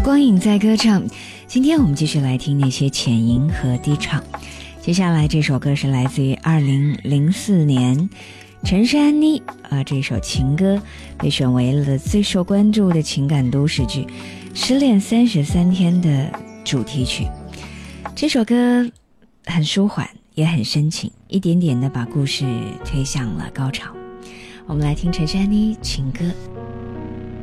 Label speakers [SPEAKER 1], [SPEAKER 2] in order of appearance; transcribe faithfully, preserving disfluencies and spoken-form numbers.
[SPEAKER 1] 光影在歌唱，今天我们继续来听那些浅吟和低唱。接下来这首歌是来自于二零零四年陈珊妮啊，这首情歌被选为了最受关注的情感都市剧《失恋三十三天》的主题曲。这首歌很舒缓也很深情，一点点的把故事推向了高潮。我们来听陈珊妮情歌。